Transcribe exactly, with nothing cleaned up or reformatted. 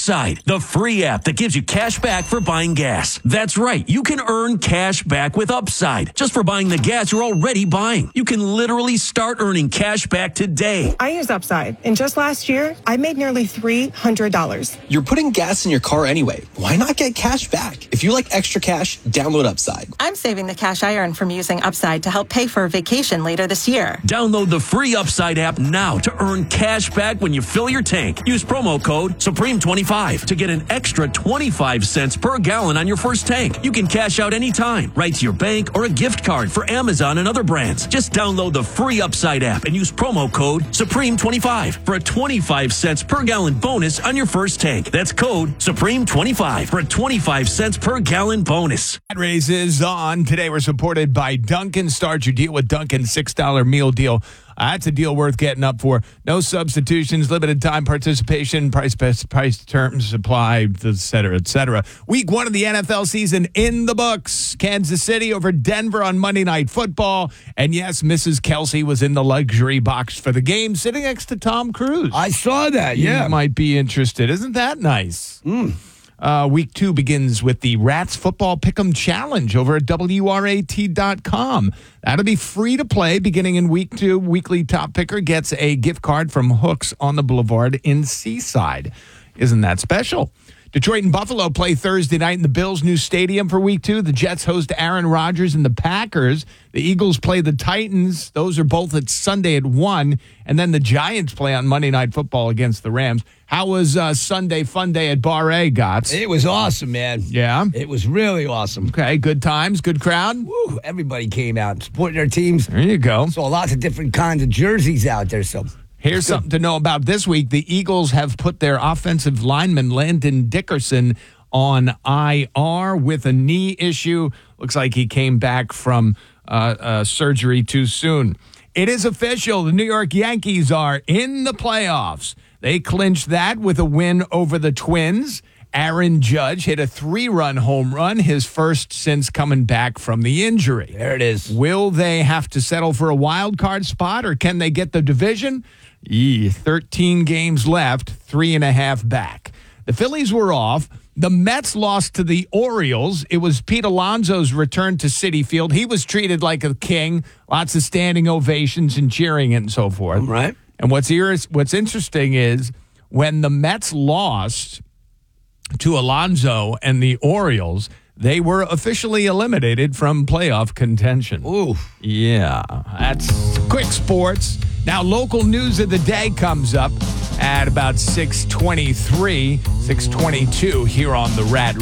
Upside, the free app that gives you cash back for buying gas. That's right. You can earn cash back with Upside just for buying the gas you're already buying. You can literally start earning cash back today. I use Upside, and just last year, I made nearly three hundred dollars. You're putting gas in your car anyway. Why not get cash back? If you like extra cash, download Upside. I'm saving the cash I earn from using Upside to help pay for a vacation later this year. Download the free Upside app now to earn cash back when you fill your tank. Use promo code Supreme twenty-five to get an extra twenty-five cents per gallon on your first tank. You can cash out anytime, right to your bank or a gift card for Amazon and other brands. Just download the free Upside app and use promo code Supreme twenty-five for a twenty-five cents per gallon bonus on your first tank. That's code Supreme twenty-five for a twenty-five cents per gallon bonus. Raises on. Today we're supported by Dunkin'. Start your deal with Dunkin' six dollar meal deal. Uh, that's a deal worth getting up for. No substitutions, limited time participation, price price terms apply, et cetera, et cetera. Week one of the N F L season in the books. Kansas City over Denver on Monday Night Football. And yes, Missus Kelsey was in the luxury box for the game, sitting next to Tom Cruise. I saw that, yeah. You might be interested. Isn't that nice? Mm. Uh, week two begins with the Rats Football Pick'em Challenge over at W R A T dot com. That'll be free to play beginning in week two. Weekly top picker gets a gift card from Hooks on the Boulevard in Seaside. Isn't that special? Detroit and Buffalo play Thursday night in the Bills' new stadium for week two. The Jets host Aaron Rodgers and the Packers. The Eagles play the Titans. Those are both at Sunday at one. And then the Giants play on Monday Night Football against the Rams. How was uh, Sunday Fun Day at Bar A, Gotts? It was awesome, man. Yeah? It was really awesome. Okay, good times, good crowd? Woo, everybody came out supporting their teams. There you go. Saw lots of different kinds of jerseys out there, so... Here's something to know about this week. The Eagles have put their offensive lineman, Landon Dickerson, on I R with a knee issue. Looks like he came back from uh, uh, surgery too soon. It is official. The New York Yankees are in the playoffs. They clinched that with a win over the Twins. Aaron Judge hit a three-run home run, his first since coming back from the injury. There it is. Will they have to settle for a wild card spot, or can they get the division? Yee, thirteen games left, three and a half back. The Phillies were off. The Mets lost to the Orioles. It was Pete Alonso's return to Citi Field. He was treated like a king. Lots of standing ovations and cheering and so forth. Right. And what's iris- what's interesting is when the Mets lost to Alonso and the Orioles, they were officially eliminated from playoff contention. Ooh. Yeah, that's quick sports. Now, local news of the day comes up at about six twenty-three, six twenty-two here on the Rat